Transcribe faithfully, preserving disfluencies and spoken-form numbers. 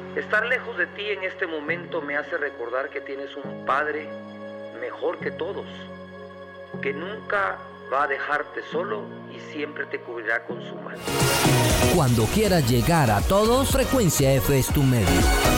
Estar lejos de ti en este momento me hace recordar que tienes un Padre mejor que todos, que nunca va a dejarte solo y siempre te cubrirá con su mano. Cuando quieras llegar a todos, Frecuencia F es tu medio.